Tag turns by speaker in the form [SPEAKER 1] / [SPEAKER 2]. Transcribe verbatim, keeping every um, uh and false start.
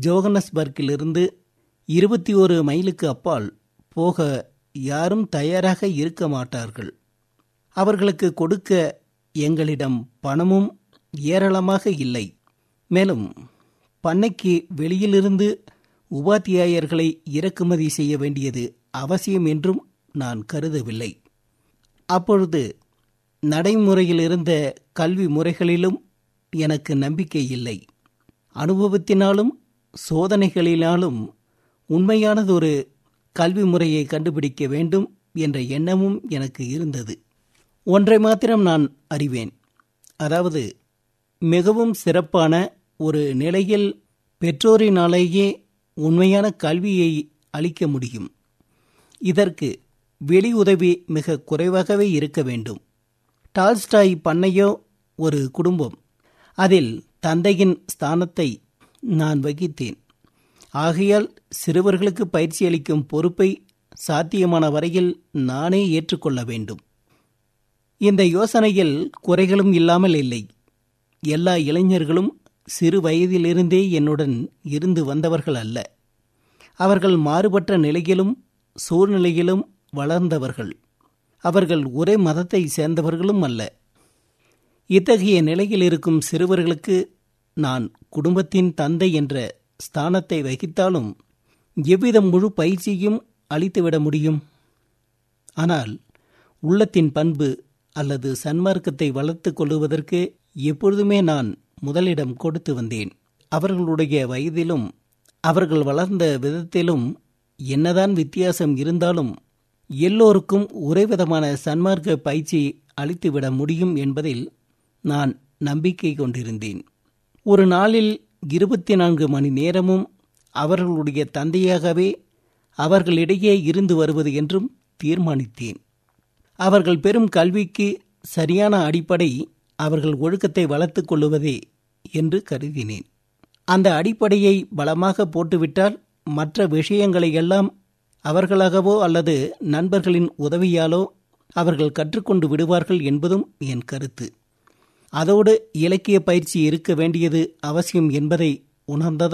[SPEAKER 1] ஜோகன்னஸ்பர்க்கிலிருந்து இருபத்தி ஓரு மைலுக்கு அப்பால் போக யாரும் தயாராக இருக்க மாட்டார்கள். அவர்களுக்கு கொடுக்க எங்களிடம் பணமும் ஏராளமாக இல்லை. மேலும் பண்ணைக்கு வெளியிலிருந்து உபாத்தியாயர்களை இறக்குமதி செய்ய வேண்டியது அவசியம் என்றும் நான் கருதவில்லை. அப்பொழுது நடைமுறையில் இருந்த கல்வி முறைகளிலும் எனக்கு நம்பிக்கை இல்லை. அனுபவத்தினாலும் சோதனைகளினாலும் உண்மையானதொரு கல்வி முறையை கண்டுபிடிக்க வேண்டும் என்ற எண்ணமும் எனக்கு இருந்தது. ஒன்றை மாத்திரம் நான் அறிவேன். அதாவது, மிகவும் சிறப்பான ஒரு நிலையில் பெற்றோரினாலேயே உண்மையான கல்வியை அளிக்க முடியும். இதற்கு வெளி உதவி மிக குறைவாகவே இருக்க வேண்டும். டால்ஸ்டாய் பண்ணையோ ஒரு குடும்பம். அதில் தந்தையின் ஸ்தானத்தை நான் வகித்தேன். ஆகையால் சிறுவர்களுக்கு பயிற்சி அளிக்கும் பொறுப்பை சாத்தியமான வரையில் நானே ஏற்றுக்கொள்ள வேண்டும். இந்த யோசனையில் குறைகளும் இல்லாமல் இல்லை. எல்லா இளைஞர்களும் சிறு வயதிலிருந்தே என்னுடன் இருந்து வந்தவர்கள் அல்ல. அவர்கள் மாறுபட்ட நிலையிலும் சூழ்நிலையிலும் வளர்ந்தவர்கள். அவர்கள் ஒரே மதத்தை சேர்ந்தவர்களும் அல்ல. இத்தகைய நிலையில் இருக்கும் சிறுவர்களுக்கு நான் குடும்பத்தின் தந்தை என்ற ஸ்தானத்தை வகித்தாலும் எவ்வித முழு பயிற்சியும் அளித்துவிட முடியும்? ஆனால் உள்ளத்தின் பண்பு அல்லது சன்மார்க்கத்தை வளர்த்து கொள்ளுவதற்கு எப்பொழுதுமே நான் முதலிடம் கொடுத்து வந்தேன். அவர்களுடைய வயதிலும் அவர்கள் வளர்ந்த விதத்திலும் என்னதான் வித்தியாசம் இருந்தாலும் எல்லோருக்கும் ஒரே விதமான சன்மார்க்க பயிற்சி அளித்துவிட முடியும் என்பதில் நான் நம்பிக்கை கொண்டிருந்தேன். ஒரு நாளில் இருபத்தி நான்கு மணி நேரமும் அவர்களுடைய தந்தையாகவே அவர்களிடையே இருந்து வருவது என்றும் தீர்மானித்தேன். அவர்கள் பெறும் கல்விக்கு சரியான அடிப்படை அவர்கள் ஒழுக்கத்தை வளர்த்து கொள்ளுவதே என்று கருதினேன். அந்த அடிப்படையை பலமாக போட்டுவிட்டால் மற்ற விஷயங்களையெல்லாம் அவர்களாகவோ அல்லது நண்பர்களின் உதவியாலோ அவர்கள் கற்றுக்கொண்டு விடுவார்கள் என்பதும் என் கருத்து. அதோடு இலக்கிய பயிற்சி இருக்க வேண்டியது அவசியம் என்பதை உணர்ந்ததால்